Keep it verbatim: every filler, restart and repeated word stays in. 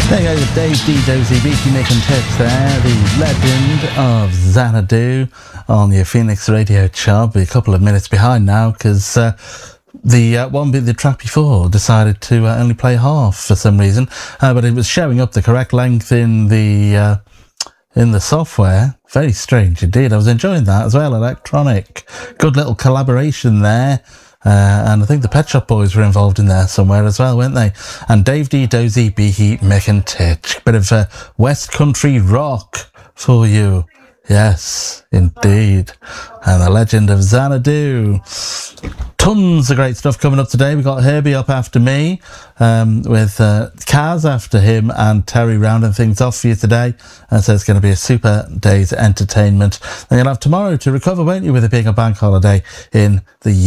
There you go, Dave D, Dozy, Beaky, Mick and Tits there, the legend of Xanadu on your Phoenix Radio chart. Be a couple of minutes behind now because uh, the uh, one bit the track before decided to uh, only play half for some reason, uh, but it was showing up the correct length in the uh, in the software. Very strange indeed. I was enjoying that as well. Electronic, good little collaboration there. Uh, and I think the Pet Shop Boys were involved in there somewhere as well, weren't they? And Dave D, Dozy, Beaky, Mick and Titch. Bit of uh, West Country rock for you. Yes, indeed. And the legend of Xanadu. Tons of great stuff coming up today. We've got Herbie up after me, um, with uh, Kaz after him, and Terry rounding things off for you today. And so it's going to be a super day's entertainment. Then you'll have tomorrow to recover, won't you, with a big bank holiday in the